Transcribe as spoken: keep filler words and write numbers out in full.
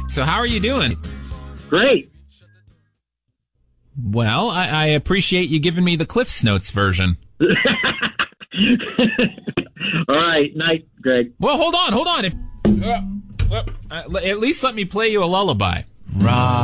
So how are you doing? Great. Well, I, I appreciate you giving me the Cliff's Notes version. All right. Night, Greg. Well, hold on, hold on. If, uh, uh, at least let me play you a lullaby. Ra.